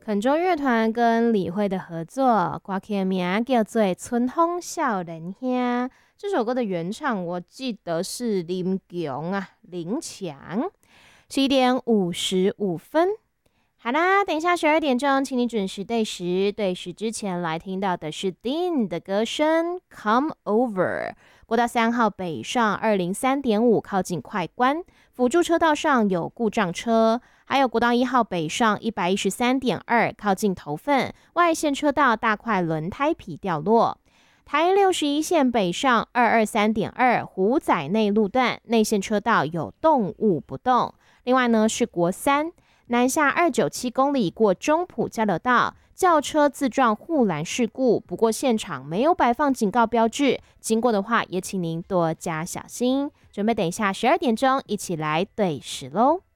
肯州乐团跟李慧的合作，歌曲的名叫做《春风少年兄》。这首歌的原唱我记得是林强啊，林强。11:55。好啦，等一下12点钟，请你准时对时。对时之前来听到的是 Dean 的歌声《Come Over》。国道3号北上203.5，靠近快关，辅助车道上有故障车。还有国道1号北上113.2，靠近头份，外线车道大块轮胎皮掉落。台61线北上223.2，虎仔内路段内线车道有动物不动。另外呢是国3南下297公里过中埔交流道，轿车自撞护栏事故，不过现场没有摆放警告标志，经过的话也请您多加小心。准备等一下12点钟一起来对时咯。